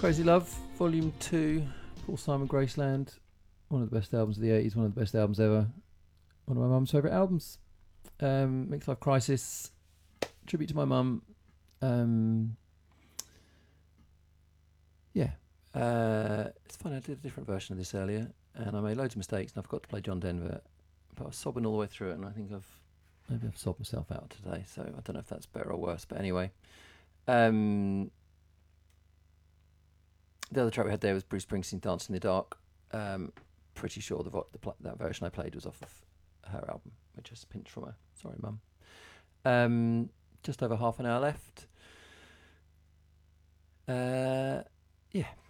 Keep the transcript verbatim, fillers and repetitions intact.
Crazy Love, Volume two, Paul Simon, Graceland. One of the best albums of the eighties, one of the best albums ever. One of my mum's favourite albums. Um, Mixed Life Crisis, tribute to my mum. Um, yeah. Uh, it's funny, I did a different version of this earlier, and I made loads of mistakes, and I forgot to play John Denver. But I was sobbing all the way through it, and I think I've maybe I've sobbed myself out today, so I don't know if that's better or worse, but anyway. Um, the other track we had there was Bruce Springsteen, Dancing in the Dark. Um, pretty sure the, vo- the pl- that version I played was off of her album, which is pinched from her. Sorry, Mum. Um, just over half an hour left. Uh, yeah,